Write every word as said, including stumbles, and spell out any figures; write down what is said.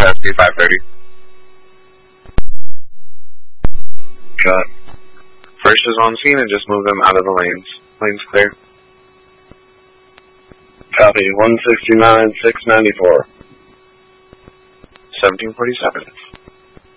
S P five thirty. Cut. First is on scene and just move them out of the lanes. Lanes clear. Copy. one sixty-nine, six ninety-four. seventeen forty-seven.